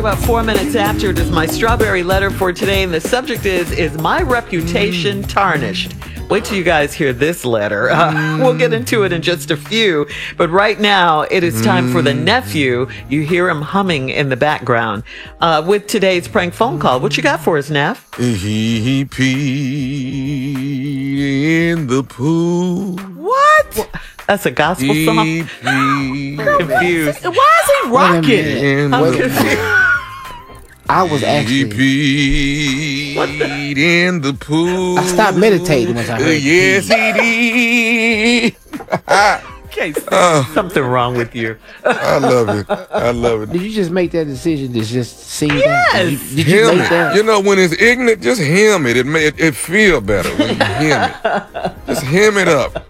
About 4 minutes after, it is my strawberry letter for today, and the subject is my reputation tarnished? Wait till you guys hear this letter. We'll get into it in just a few, but right now it is time for the nephew. You hear him humming in the background with today's prank phone call. What you got for us, Neff? He peed in the pool. What? That's a gospel song? I'm confused. Why is he rocking? I'm confused. I was actually. He peed in the pool. I stopped meditating once I heard. Yes, he did. Okay, something wrong with you. I love it. I love it. Did you just make that decision to just sing Yes. that? Did you make that? You know, when it's ignorant, just hem it. It feel better when you hem it. Just hem it up.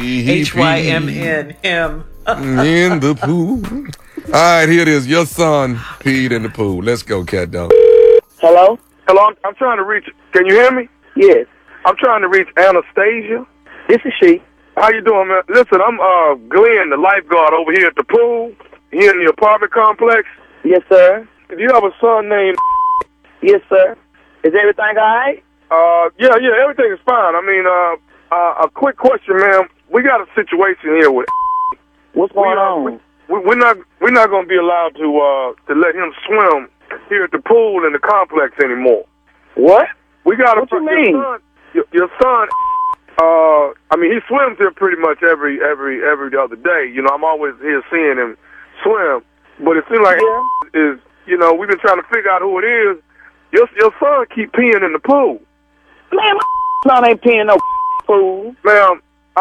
H-Y-M-N, him. In the pool. All right, here it is. Your son peed in the pool. Let's go, cat dog. Hello? Hello, I'm trying to reach. Can you hear me? Yes. I'm trying to reach Anastasia. This is she. How you doing, man? Listen, I'm Glenn, the lifeguard over here at the pool, here in the apartment complex. Yes, sir. Do you have a son named? Yes, sir. Is everything all right? Yeah, everything is fine. I mean, a quick question, ma'am. We got a situation here with. What's going on? We're not going to be allowed to let him swim here at the pool in the complex anymore. What? We got What you mean? Your son. I mean, he swims here pretty much every other day. You know, I'm always here seeing him swim. But it seems like is, you know, we've been trying to figure out who it is. Your son keep peeing in the pool. Man, my son ain't peeing no pool. Ma'am,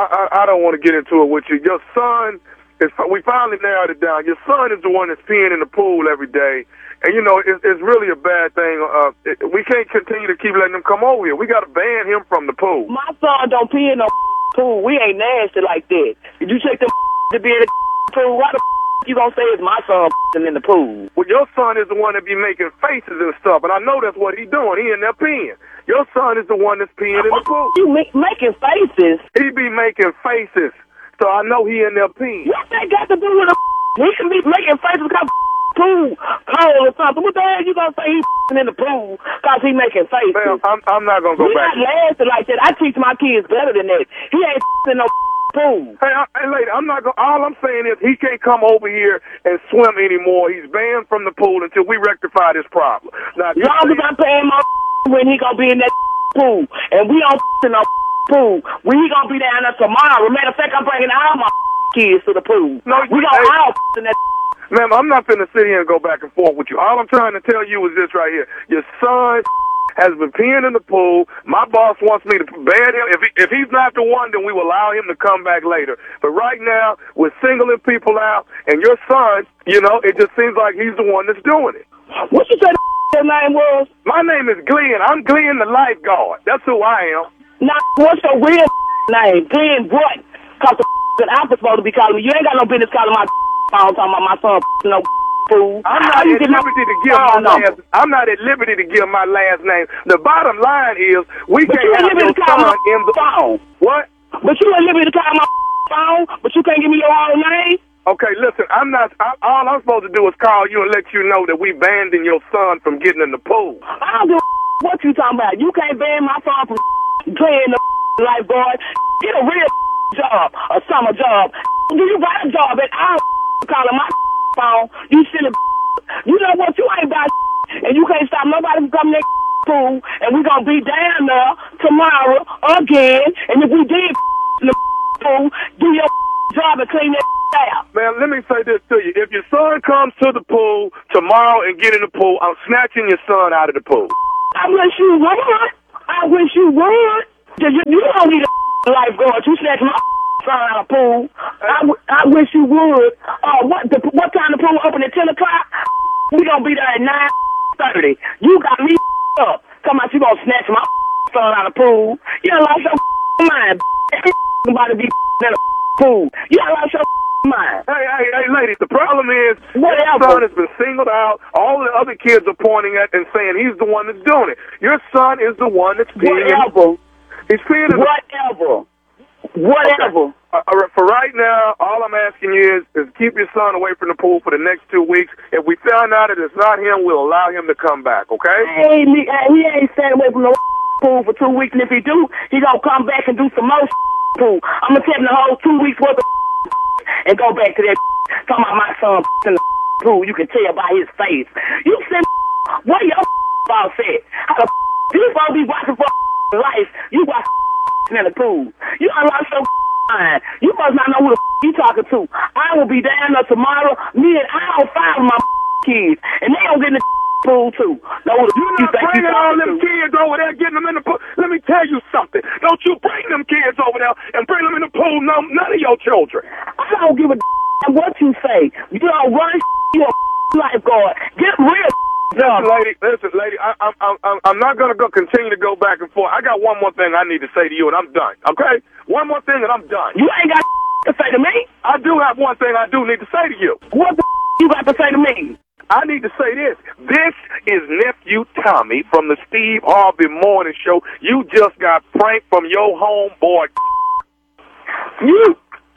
I don't want to get into it with you. Your son we finally narrowed it down. Your son is the one that's peeing in the pool every day. And, you know, it's really a bad thing. We can't continue to keep letting him come over here. We got to ban him from the pool. My son don't pee in no pool. We ain't nasty like that. Did you check the to be in the pool? Why the you gonna say it's my son in the pool? Well, your son is the one that be making faces and stuff, and I know that's what he's doing. He in there peeing. Your son is the one that's peeing in the pool. You making faces? He be making faces, so I know he in there peeing. What that got to do with a he can be making faces because pool cold or something. What the hell you gonna say he's in the pool because he making faces? Man, I'm not gonna go back. We're not nasty like that. I teach my kids better than that. He ain't in no pool. Hey, lady, I'm not gonna. All I'm saying is he can't come over here and swim anymore. He's banned from the pool until we rectify this problem. Now, long as I'm paying my when he gonna be in that pool, and we don't in no pool, when he gonna be down there tomorrow. Matter of fact, I'm bringing all my kids to the pool. No, we gonna all in that. Ma'am, I'm not finna sit here and go back and forth with you. All I'm trying to tell you is this right here. Your son has been peeing in the pool. My boss wants me to ban him. If he's not the one, then we will allow him to come back later. But right now, we're singling people out, and your son, you know, it just seems like he's the one that's doing it. What you said your name was? My name is Glenn. I'm Glenn the lifeguard. That's who I am. Now, what's your real name? Glenn what? Because the I'm supposed to be calling me. You ain't got no business calling my phone talking about my son no fool. I'm not at liberty to give my last. I'm not at liberty to give my last name. The bottom line is we can't have your son in the phone. What? But you ain't liberty to call my phone. But you can't give me your own name. Okay, listen. I'm not. All I'm supposed to do is call you and let you know that we banned your son from getting in the pool. I don't give a what you talking about. You can't ban my son from playing the lifeguard. Get a real job, a summer job. Do you got a job at all? Calling my phone, you silly. You know what? You ain't got and you can't stop nobody from coming to pool, and we gonna be down there tomorrow again. And if we did in the pool, do your job and clean that out. Man, let me say this to you: if your son comes to the pool tomorrow and get in the pool, I'm snatching your son out of the pool. I wish you would. I wish you would. You don't need a lifeguard. You snatch my son out of the pool. I wish you would. What time the pool open at 10 o'clock? We gonna be there at 9:30. You got me up. Come out, you gonna snatch my son out of the pool. You done lost your mind. About to be in the pool. You done lost your mind. Hey, lady, the problem is your son has been singled out. All the other kids are pointing at and saying he's the one that's doing it. Your son is the one that's peeing. Whatever. He's peeing. Whatever. For right now, all I'm asking you is keep your son away from the pool for the next 2 weeks. If we find out that it's not him, we'll allow him to come back, okay? Hey, he ain't staying away from the pool for 2 weeks, and if he do, he gonna come back and do some more pool. I'm gonna tell him the whole 2 weeks worth of and go back to that talking about my son in the pool. You can tell by his face. You said, what your boss said? How the you supposed to be watching for life? You watch in the pool. You unlock your mind. You must not know who the you talking to. I will be down there tomorrow. Me and I'll find my kids, and they don't get in the pool too. Know who the You're not bringing all them kids over there, getting them in the pool. Let me tell you something. Don't you bring them kids over there and bring them in the pool. No, none of your children. I don't give a what you say. You don't run. You a lifeguard. Get real. Listen, lady. I'm not gonna continue to go back and forth. I got one more thing I need to say to you, and I'm done. Okay, one more thing, and I'm done. You ain't got to say to me. I do have one thing I do need to say to you. What the you got to say to me? I need to say this. This is nephew Tommy from the Steve Harvey Morning Show. You just got pranked from your homeboy. You.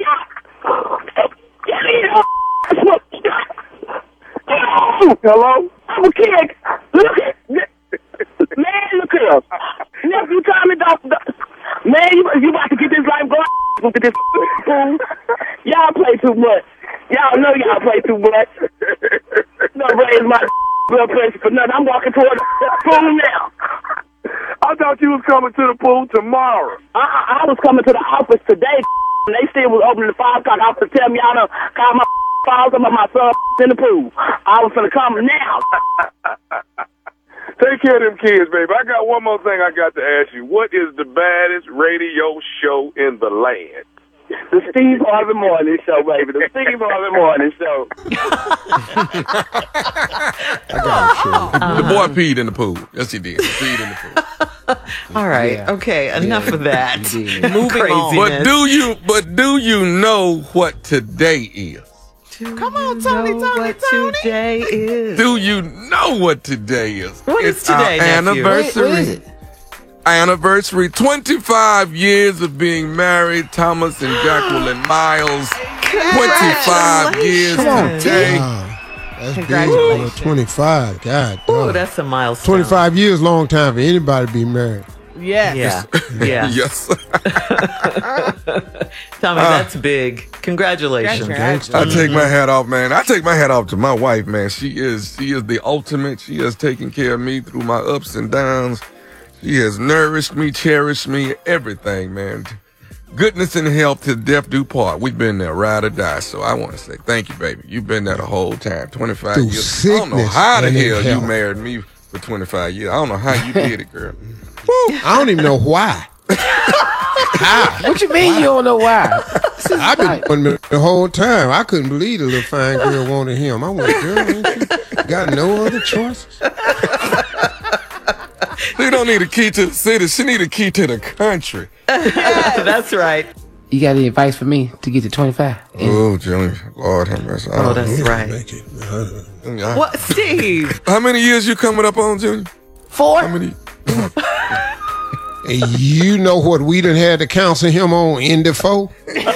Hello? I'm a kid. Look at man, look here. Nephew Tommy, man, you about to get this life going. Look at this fool. Y'all play too much. Y'all know y'all play too much. Don't raise my blood pressure for nothing. I'm walking toward the pool now. I thought you was coming to the pool tomorrow. I was coming to the office today. They still was opening the 5 o'clock office to tell me y'all done call my files about my son in the pool. I was gonna come now. Take care of them kids, baby. I got one more thing I got to ask you. What is the baddest radio show in the land? The Steve Harvey Morning Show, baby. The Steve Harvey Morning Show. The boy peed in the pool. Yes, he did. He peed in the pool. All right. Yeah. Okay. Enough of that. Moving on. But do you know what today is? Come on, Tony. Today is. Do you know what today is? What is It's today, our nephew? anniversary. What is it? Anniversary, 25 years of being married, Thomas and Jacqueline Miles. 25 years Come on, today. Wow. That's big. Congratulations. 25. God. Ooh, dog. that's a milestone. 25 years, long time for anybody to be married. Yeah. Yeah. Yes. Tommy, that's big. Congratulations. I take my hat off, man. I take my hat off to my wife, man. She is the ultimate. She has taken care of me through my ups and downs. She has nourished me, cherished me, everything, man. Goodness and health till death do part. We've been there, ride or die. So I want to say thank you, baby. You've been there the whole time, 25 Through years. I don't know sickness how the and hell you health. married me for 25 years. I don't know how you did it, girl. I don't even know why. How? What you mean you don't know why? I've been wanting him the whole time. I couldn't believe the little fine girl wanted him. I went, girl, ain't you got no other choices? She don't need a key to the city. She need a key to the country. That's right. You got any advice for me to get to 25? Oh, Junior. Lord have mercy. Oh, that's right. Make it. What, Steve? How many years you coming up on, Junior? 4? How many? And you know what we done had to counsel him on in the 4?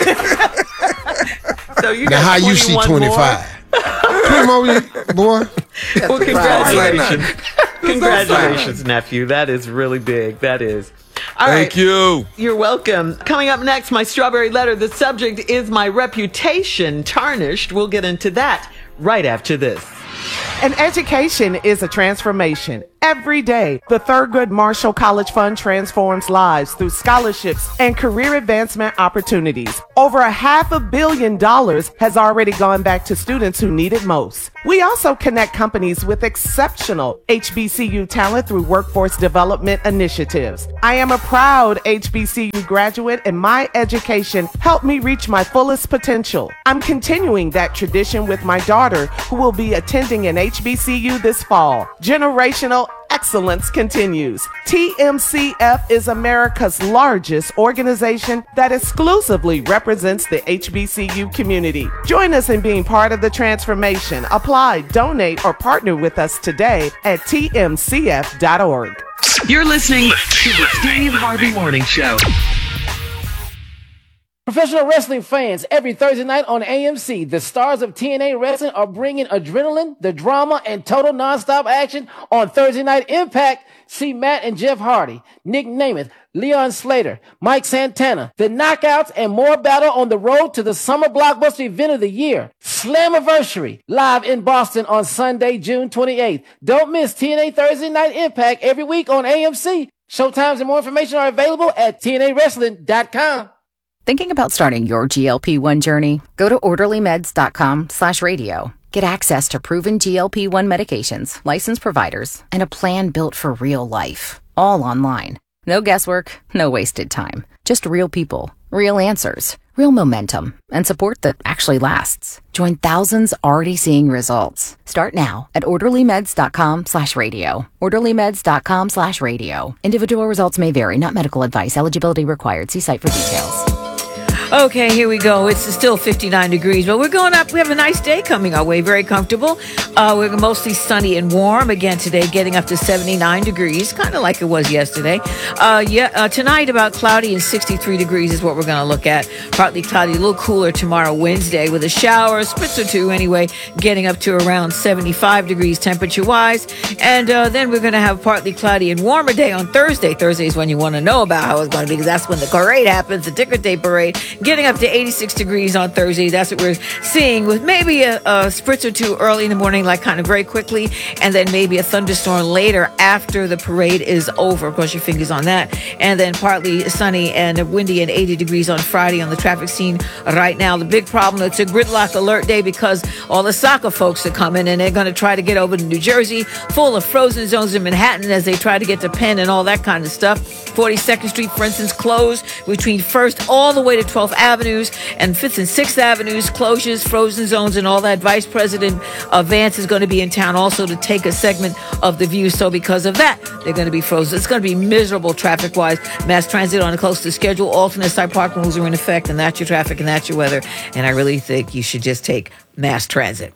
So you Now, got how you see 21 25? 20 more, boy. Well, congratulations. Say Congratulations, nephew. That is really big. That is. All Thank right. you. You're welcome. Coming up next, my strawberry letter. The subject is my reputation tarnished. We'll get into that right after this. An education is a transformation. Every day, the Thurgood Marshall College Fund transforms lives through scholarships and career advancement opportunities. Over $500 million has already gone back to students who need it most. We also connect companies with exceptional HBCU talent through workforce development initiatives. I am a proud HBCU graduate, and my education helped me reach my fullest potential. I'm continuing that tradition with my daughter, who will be attending an HBCU this fall. Generational excellence continues. TMCF is America's largest organization that exclusively represents the HBCU community. Join us in being part of the transformation. Apply, donate, or partner with us today at tmcf.org. You're listening to the Steve Harvey Morning Show. Professional wrestling fans, every Thursday night on AMC, the stars of TNA Wrestling are bringing adrenaline, the drama, and total nonstop action on Thursday Night Impact. See Matt and Jeff Hardy, Nick Namath, Leon Slater, Mike Santana, the Knockouts, and more battle on the road to the summer blockbuster event of the year, Slammiversary, live in Boston on Sunday, June 28th. Don't miss TNA Thursday Night Impact every week on AMC. Showtimes and more information are available at TNAWrestling.com. Thinking about starting your GLP-1 journey? Go to orderlymeds.com/radio. Get access to proven GLP-1 medications, licensed providers, and a plan built for real life. All online. No guesswork, no wasted time. Just real people, real answers, real momentum, and support that actually lasts. Join thousands already seeing results. Start now at orderlymeds.com/radio. orderlymeds.com/radio. Individual results may vary, not medical advice. Eligibility required. See site for details. Okay, here we go. It's still 59 degrees, but we're going up. We have a nice day coming our way. Very comfortable. We're mostly sunny and warm again today, getting up to 79 degrees, kind of like it was yesterday. Tonight, about cloudy and 63 degrees is what we're going to look at. Partly cloudy, a little cooler tomorrow, Wednesday, with a shower, a spritz or two anyway, getting up to around 75 degrees temperature-wise. And then we're going to have partly cloudy and warmer day on Thursday. Thursday is when you want to know about how it's going to be, because that's when the parade happens, the ticker tape parade. Getting up to 86 degrees on Thursday. That's what we're seeing, with maybe a spritz or two early in the morning, like kind of very quickly, and then maybe a thunderstorm later after the parade is over. Cross your fingers on that. And then partly sunny and windy and 80 degrees on Friday on the traffic scene right now. The big problem, it's a gridlock alert day because all the soccer folks are coming and they're going to try to get over to New Jersey, full of frozen zones in Manhattan as they try to get to Penn and all that kind of stuff. 42nd Street, for instance, closed between 1st all the way to 12th Avenues and 5th and 6th Avenues, closures, frozen zones, and all that. Vice President Vance is going to be in town also to take a segment of the view. So because of that, they're going to be frozen. It's going to be miserable traffic-wise. Mass transit on a close to schedule. Alternate side parking rules are in effect, and that's your traffic and that's your weather. And I really think you should just take mass transit.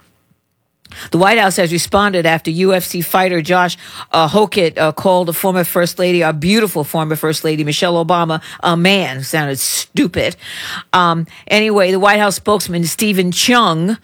The White House has responded after UFC fighter Josh Hokett called the former First Lady, our beautiful former First Lady, Michelle Obama, a man. Sounded stupid. Anyway, the White House spokesman, Stephen Chung,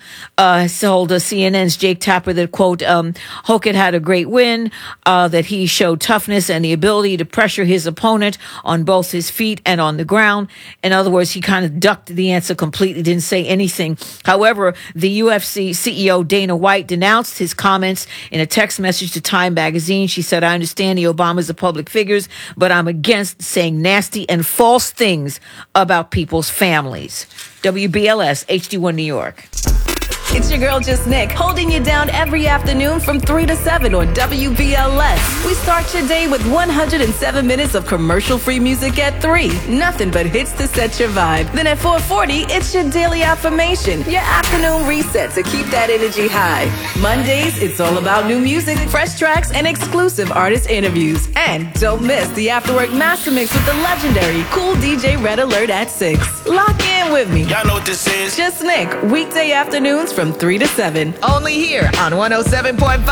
told CNN's Jake Tapper that, quote, Hokett had a great win, that he showed toughness and the ability to pressure his opponent on both his feet and on the ground. In other words, he kind of ducked the answer completely, didn't say anything. However, the UFC CEO, Dana White, denounced his comments in a text message to Time magazine. She said, I understand the Obamas are public figures, but I'm against saying nasty and false things about people's families. WBLS, HD1 New York. It's your girl, Just Nick, holding you down every afternoon from 3 to 7 on WBLS. We start your day with 107 minutes of commercial-free music at 3. Nothing but hits to set your vibe. Then at 4:40, it's your daily affirmation, your afternoon reset to keep that energy high. Mondays, it's all about new music, fresh tracks, and exclusive artist interviews. And don't miss the Afterwork Master Mix with the legendary Cool DJ Red Alert at 6. Lock in with me. Y'all know what this is. Just Nick, weekday afternoons from 3 to 7. Only here on 107.5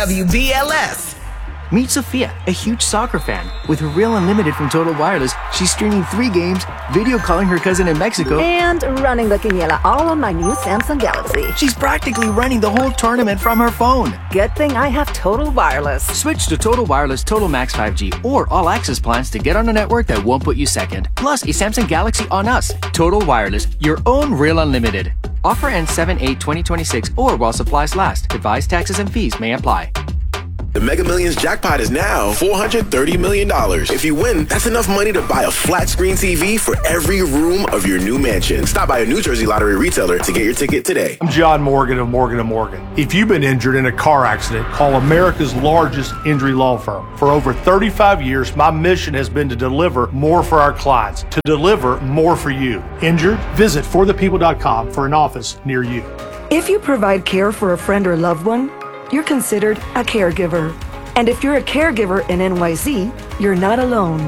WBLS. Meet Sophia, a huge soccer fan. With her Real Unlimited from Total Wireless, she's streaming 3 games, video calling her cousin in Mexico, and running the Quiniela all on my new Samsung Galaxy. She's practically running the whole tournament from her phone. Good thing I have Total Wireless. Switch to Total Wireless Total Max 5G or All Access plans to get on a network that won't put you second. Plus, a Samsung Galaxy on us. Total Wireless, your own Real Unlimited. Offer ends 7/8/2026 or while supplies last. Advised taxes and fees may apply. The Mega Millions jackpot is now $430 million. If you win, that's enough money to buy a flat screen TV for every room of your new mansion. Stop by a New Jersey Lottery retailer to get your ticket today. I'm John Morgan of Morgan & Morgan. If you've been injured in a car accident, call America's largest injury law firm. For over 35 years, my mission has been to deliver more for our clients, to deliver more for you. Injured? Visit forthepeople.com for an office near you. If you provide care for a friend or loved one, you're considered a caregiver. And if you're a caregiver in NYC, you're not alone.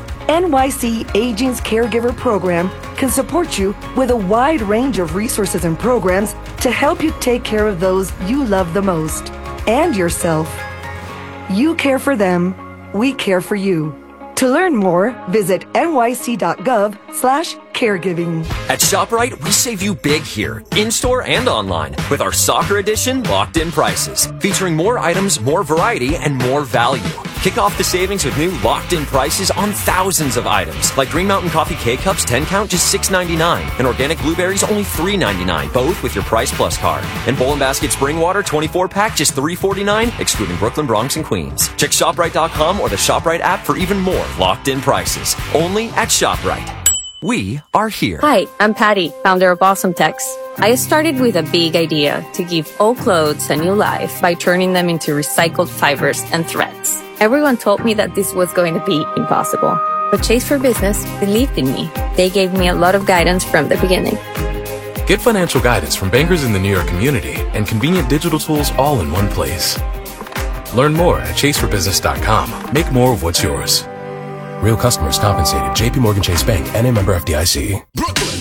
NYC Aging's Caregiver Program can support you with a wide range of resources and programs to help you take care of those you love the most and yourself. You care for them, we care for you. To learn more, visit nyc.gov/caregiving. At ShopRite, we save you big here, in-store and online, with our Soccer Edition locked-in prices, featuring more items, more variety, and more value. Kick off the savings with new locked-in prices on thousands of items, like Green Mountain Coffee K-Cups 10-count just $6.99, and organic blueberries only $3.99, both with your Price Plus card. And Bowl & Basket Spring Water 24-pack just $3.49, excluding Brooklyn, Bronx, and Queens. Check ShopRite.com or the ShopRite app for even more locked-in prices. Only at ShopRite. We are here. Hi, I'm Patty, founder of Awesome Tex. I started with a big idea to give old clothes a new life by turning them into recycled fibers and threads. Everyone told me that this was going to be impossible, but Chase for Business believed in me. They gave me a lot of guidance from the beginning. Get financial guidance from bankers in the New York community and convenient digital tools all in one place. Learn more at chaseforbusiness.com. Make more of what's yours. Real customers compensated. JPMorgan Chase Bank, NA member FDIC.